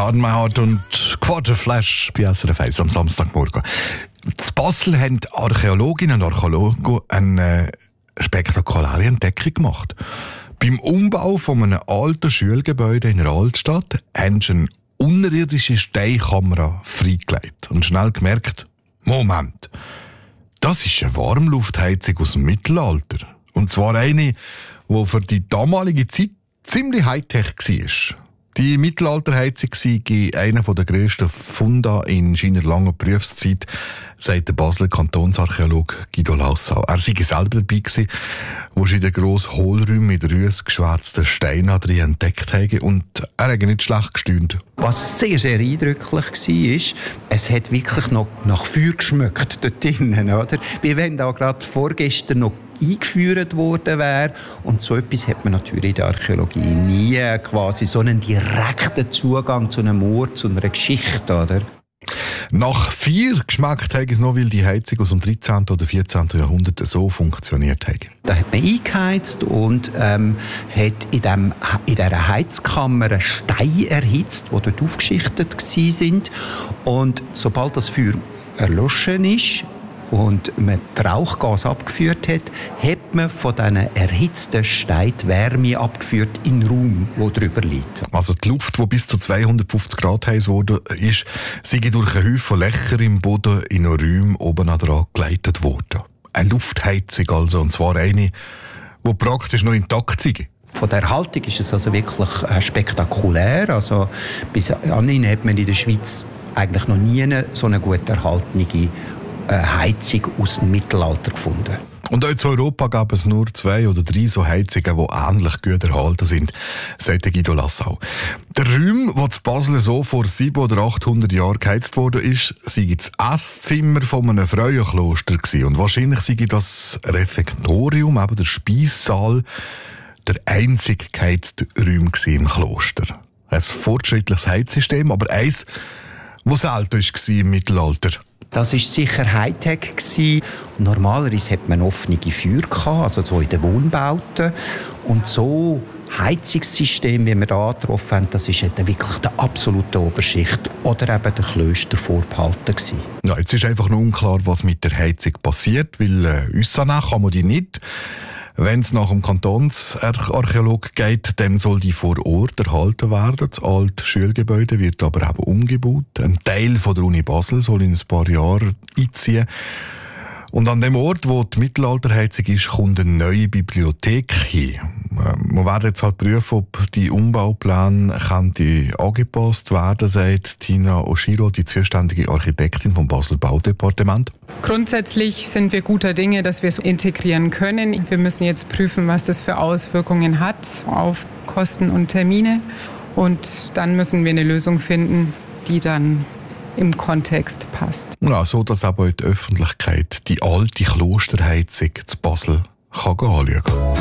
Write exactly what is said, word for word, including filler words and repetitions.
Stadtmauert und Quaderflash bei S R F eins am Samstagmorgen. In Basel haben Archäologinnen und Archäologen eine spektakuläre Entdeckung gemacht. Beim Umbau von einem alten Schulgebäude in der Altstadt haben sie eine unterirdische Steinkamera freigelegt und schnell gemerkt, Moment, das ist eine Warmluftheizung aus dem Mittelalter. Und zwar eine, die für die damalige Zeit ziemlich Hightech war. Die Mittelalterheizung sei einer der grössten Funde in seiner langen Berufszeit, sagt der Basler Kantonsarchäologe Guido Laussau. Er sei selber dabei gewesen, wo sie den grossen Hohlräumen mit rüss geschwärzten Steinen drin entdeckt haben, und er hat nicht schlecht gestaunt. Was sehr, sehr eindrücklich war, es hat wirklich noch nach Feuer geschmeckt dort drinnen, oder? Wie wenn da gerade vorgestern noch eingeführt worden wäre. Und so etwas hat man natürlich in der Archäologie nie, quasi so einen direkten Zugang zu einem Ort, zu einer Geschichte, oder? Nach vier geschmeckt hat es noch, weil die Heizung aus dem dreizehnten oder vierzehnten Jahrhundert so funktioniert hat. Da hat man eingeheizt und ähm, hat in, dem, in dieser Heizkammer Steine erhitzt, die dort aufgeschichtet waren. Und sobald das Feuer erloschen ist und man die Rauchgas abgeführt hat, hat man von diesen erhitzten Steinen die Wärme abgeführt in den Raum, der drüber liegt. Also die Luft, die bis zu zweihundertfünfzig Grad heiß wurde, ist, sei durch einen Haufen Löcher im Boden in einen Raum oben dran geleitet worden. Eine Luftheizung also, und zwar eine, die praktisch noch intakt ist. Von der Erhaltung ist es also wirklich äh, spektakulär. Also bis anhin hat man in der Schweiz eigentlich noch nie eine so eine gut erhaltene Heizung aus dem Mittelalter gefunden. Und auch in Europa gab es nur zwei oder drei so Heizungen, die ähnlich gut erhalten sind, sagt Guido Laussau. Der Raum, der zu Basel so vor siebenhundert oder achthundert Jahren geheizt wurde, ist, sei das Esszimmer von einem Frauenkloster gewesen. Und wahrscheinlich sei das Refektorium, eben der Speissaal, der einzige geheizte Raum im Kloster. Ein fortschrittliches Heizsystem, aber eins, das selten war im Mittelalter. Das war sicher Hightech. Normalerweise hat man offene Feuer gehabt, also so in den Wohnbauten. Und so Heizungssystem, wie wir hier getroffen haben, das ist dann wirklich der absolute Oberschicht oder eben der Klöster vorbehalten gewesen. Ja, jetzt ist einfach noch unklar, was mit der Heizung passiert, weil äh, uns danach kann man die nicht. Wenn es nach dem Kantonsarchäolog geht, dann soll die vor Ort erhalten werden. Das alte Schulgebäude wird aber eben umgebaut. Ein Teil von der Uni Basel soll in ein paar Jahren einziehen. Und an dem Ort, wo die Mittelalterheizung ist, kommt eine neue Bibliothek hin. Wir werden jetzt halt prüfen, ob die Umbaupläne angepasst werden, sagt Tina Oshiro, die zuständige Architektin vom Basel Baudepartement. Grundsätzlich sind wir guter Dinge, dass wir es integrieren können. Wir müssen jetzt prüfen, was das für Auswirkungen hat auf Kosten und Termine. Und dann müssen wir eine Lösung finden, die dann im Kontext passt. Ja, so dass aber in der Öffentlichkeit die alte Klosterheizung zu Basel kann anschauen kann.